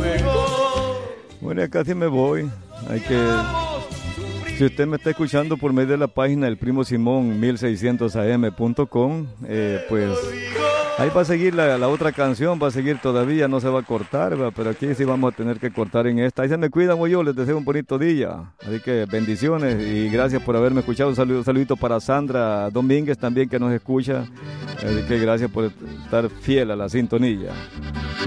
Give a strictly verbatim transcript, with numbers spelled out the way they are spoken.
Bueno, acá sí me voy. Hay que... Si usted me está escuchando por medio de la página del Primo Simón mil seiscientos a m punto com, eh, pues ahí va a seguir la, la otra canción, va a seguir todavía, no se va a cortar, ¿verdad? Pero aquí sí vamos a tener que cortar en esta. Ahí se me cuidan, yo les deseo un bonito día. Así que bendiciones y gracias por haberme escuchado. Un saludo, un saludito para Sandra Domínguez también que nos escucha. Así que gracias por estar fiel a la sintonía.